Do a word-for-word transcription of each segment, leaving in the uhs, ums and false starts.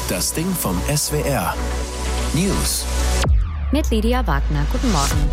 Das Ding vom S W R. News. Mit Lydia Wagner. Guten Morgen.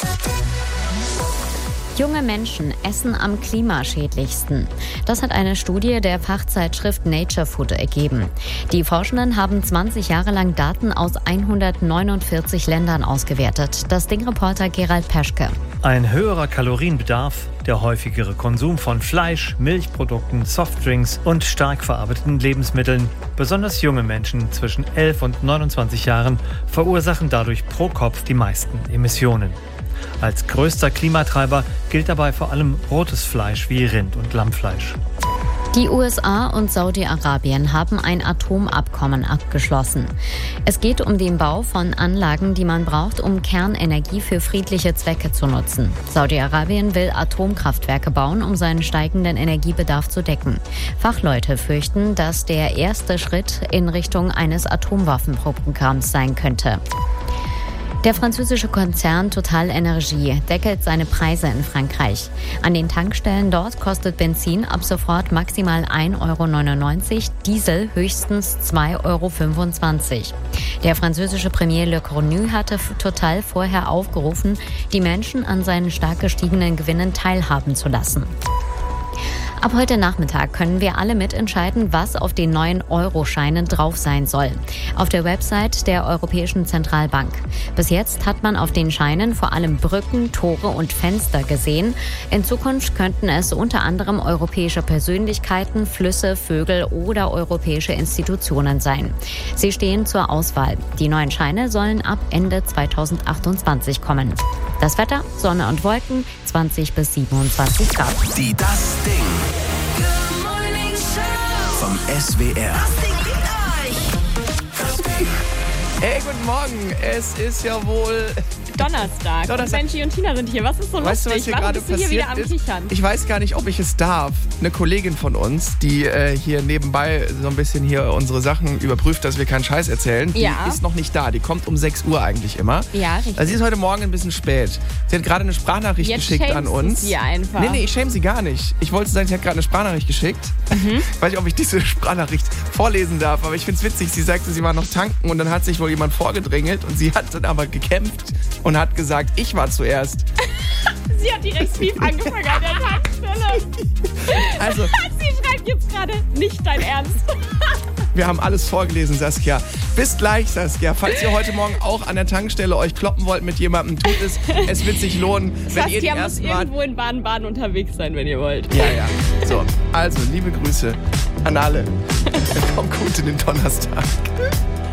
Junge Menschen essen am klimaschädlichsten. Das hat eine Studie der Fachzeitschrift Nature Food ergeben. Die Forschenden haben zwanzig Jahre lang Daten aus hundertneunundvierzig Ländern ausgewertet. Das Ding-Reporter Gerald Peschke. Ein höherer Kalorienbedarf, der häufigere Konsum von Fleisch, Milchprodukten, Softdrinks und stark verarbeiteten Lebensmitteln. Besonders junge Menschen zwischen elf und neunundzwanzig Jahren verursachen dadurch pro Kopf die meisten Emissionen. Als größter Klimatreiber gilt dabei vor allem rotes Fleisch wie Rind- und Lammfleisch. Die U S A und Saudi-Arabien haben ein Atomabkommen abgeschlossen. Es geht um den Bau von Anlagen, die man braucht, um Kernenergie für friedliche Zwecke zu nutzen. Saudi-Arabien will Atomkraftwerke bauen, um seinen steigenden Energiebedarf zu decken. Fachleute fürchten, dass der erste Schritt in Richtung eines Atomwaffenprogramms sein könnte. Der französische Konzern Total Energie deckelt seine Preise in Frankreich. An den Tankstellen dort kostet Benzin ab sofort maximal ein Euro neunundneunzig, Diesel höchstens zwei Euro fünfundzwanzig. Der französische Premier Le Cornu hatte Total vorher aufgerufen, die Menschen an seinen stark gestiegenen Gewinnen teilhaben zu lassen. Ab heute Nachmittag können wir alle mitentscheiden, was auf den neuen Euro-Scheinen drauf sein soll. Auf der Website der Europäischen Zentralbank. Bis jetzt hat man auf den Scheinen vor allem Brücken, Tore und Fenster gesehen. In Zukunft könnten es unter anderem europäische Persönlichkeiten, Flüsse, Vögel oder europäische Institutionen sein. Sie stehen zur Auswahl. Die neuen Scheine sollen ab Ende zweitausendachtundzwanzig kommen. Das Wetter, Sonne und Wolken, zwanzig bis siebenundzwanzig Grad. Die Das Ding vom S W R. Das Ding. Hey, guten Morgen. Es ist ja wohl Donnerstag. Donnerstag. Mensch und Tina sind hier. Was ist so Weißt du, lustig? was hier Warum gerade bist du hier wieder am passiert ist? Kichern? Ich weiß gar nicht, ob ich es darf. Eine Kollegin von uns, die äh, hier nebenbei so ein bisschen hier unsere Sachen überprüft, dass wir keinen Scheiß erzählen, die Ja. ist noch nicht da. Die kommt um sechs Uhr eigentlich immer. Ja, richtig. Also sie ist heute Morgen ein bisschen spät. Sie hat gerade eine Sprachnachricht Jetzt geschickt an shamest du uns. sie einfach. Nee, nee, ich schäme sie gar nicht. Ich wollte sagen, sie hat gerade eine Sprachnachricht geschickt. Mhm. Ich weiß nicht, ob ich diese Sprachnachricht vorlesen darf, aber ich finde es witzig. Sie sagte, sie war noch tanken und dann hat sich wohl jemand vorgedrängelt und sie hat dann aber gekämpft und hat gesagt, ich war zuerst. Sie hat direkt Beef angefangen an der Tankstelle. Also, Sie schreibt jetzt gerade, nicht dein Ernst. wir haben alles vorgelesen, Saskia. Bis gleich, Saskia. Falls ihr heute Morgen auch an der Tankstelle euch kloppen wollt mit jemandem, tut es. Es wird sich lohnen, wenn ihr die Saskia muss ersten Mal... irgendwo in Baden-Baden unterwegs sein, wenn ihr wollt. Ja, ja. So, also, liebe Grüße an alle. Kommt gut in den Donnerstag.